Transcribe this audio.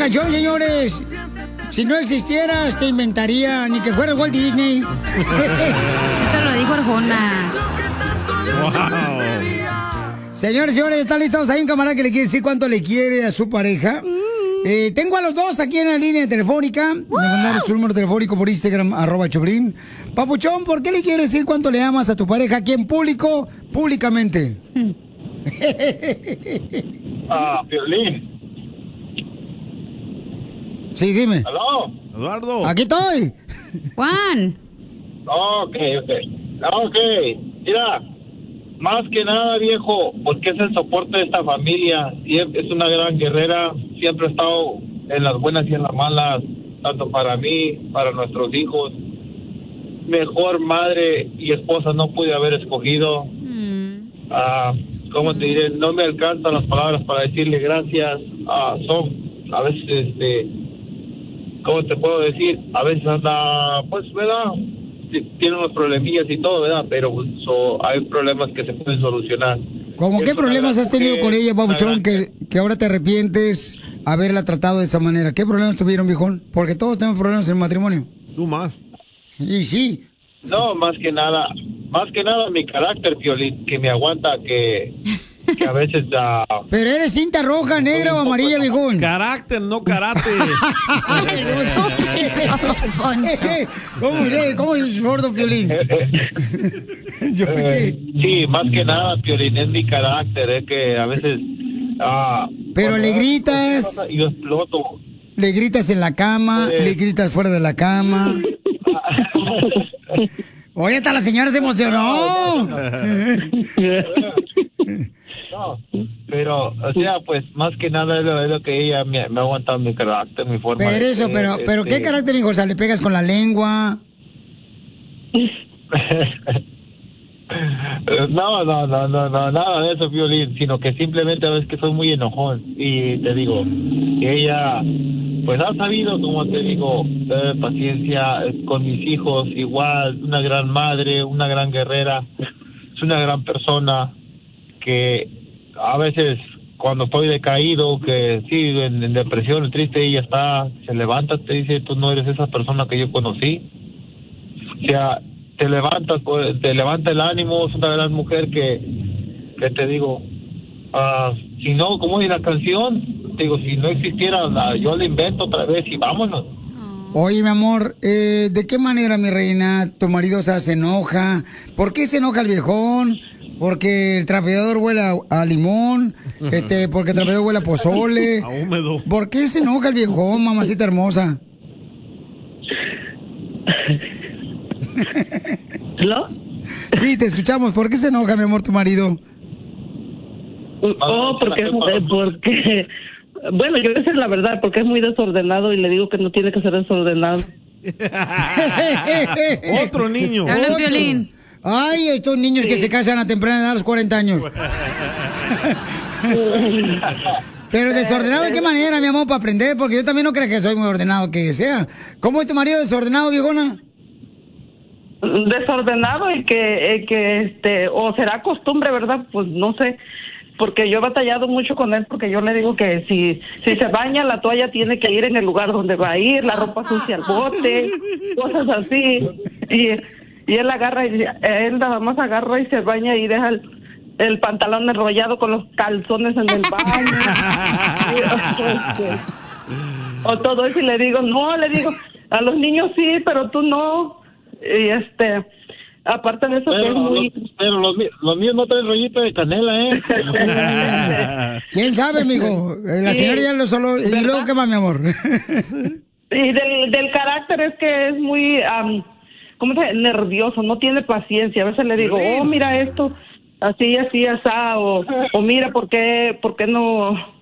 canción, señores. Si no existieras, te inventaría, ni que fuera Walt Disney. Esto lo dijo Arjona. Wow. Señores, ¿están listos? Hay un camarada que le quiere decir cuánto le quiere a su pareja. Tengo a los dos aquí en la línea telefónica. Me mandaron su número telefónico por Instagram, @Choplin. Papuchón, ¿por qué le quieres decir cuánto le amas a tu pareja aquí en público, públicamente? Piolín. Sí, dime. ¿Aló? Eduardo. Aquí estoy. Juan. Ok. Mira, más que nada, viejo, porque es el soporte de esta familia. Es una gran guerrera. Siempre ha estado en las buenas y en las malas, tanto para mí, para nuestros hijos. Mejor madre y esposa no pude haber escogido. ¿Cómo te diré? No me alcanzan las palabras para decirle gracias. Son a veces, ¿cómo te puedo decir? A veces anda, pues, ¿verdad? Tiene unos problemillas y todo, ¿verdad? Pero hay problemas que se pueden solucionar. ¿Cómo qué problemas has tenido con ella, Papuchón, que ahora te arrepientes haberla tratado de esa manera? ¿Qué problemas tuvieron, viejón? Porque todos tenemos problemas en el matrimonio. Tú más. Y sí. No, más que nada mi carácter, Piolín, que me aguanta, que a veces da... Pero eres cinta roja, negra o amarilla, viejón. Carácter, no karate. ¿Cómo es gordo, Piolín? Sí, más que nada, Piolín, es mi carácter, es que a veces... Pero le gritas... Yo exploto. Le gritas en la cama, le gritas fuera de la cama. Oye, hasta la señora se emocionó. No, pero, o sea, pues, más que nada es lo que ella me ha aguantado, mi carácter, mi forma pero de eso, ser, pero ¿qué carácter, hijo? O sea, ¿le pegas con la lengua? No, nada de eso, Violín, sino que simplemente a veces que soy muy enojón y te digo, ella, pues ha sabido, como te digo, paciencia con mis hijos, igual, una gran madre, una gran guerrera, es una gran persona que a veces cuando estoy decaído, que sí, en depresión, triste, ella se levanta, te dice, tú no eres esa persona que yo conocí. O sea, te levanta el ánimo, es una gran mujer que te digo, si no, como dice la canción, te digo, si no existiera, yo la invento otra vez y vámonos. Oye, mi amor, ¿de qué manera, mi reina, tu marido se enoja? ¿Por qué se enoja el viejón? Porque el trapeador huele a limón, porque el trapeador huele a pozole. A húmedo. ¿Por qué se enoja el viejón, mamacita hermosa? ¿Hello? Sí, te escuchamos. ¿Por qué se enoja, mi amor, tu marido? Porque, bueno, yo voy a decir la verdad, porque es muy desordenado y le digo que no tiene que ser desordenado. Otro niño. Habla Piolín. Ay, estos niños que se casan a temprana edad a los 40 años. Pero desordenado, ¿de qué manera, mi amor, para aprender? Porque yo también no creo que soy muy ordenado que sea. ¿Cómo es tu marido desordenado, viejona? Desordenado y que o será costumbre, ¿verdad? Pues no sé, porque yo he batallado mucho con él, porque yo le digo que si se baña, la toalla tiene que ir en el lugar donde va a ir, la ropa sucia al bote, cosas así, y él nada más agarra y se baña y deja el pantalón enrollado con los calzones en el baño. O todo eso, y le digo, a los niños sí, pero tú no. Y aparte de eso, pero, que es muy... pero los míos no traen rollito de canela, ¿Quién sabe, amigo? La señora ya lo solo... ¿Y luego qué más, mi amor? Y del carácter es que es muy... ¿cómo se dice? Nervioso, no tiene paciencia. A veces le digo, mira esto, así, así, o mira, ¿por qué no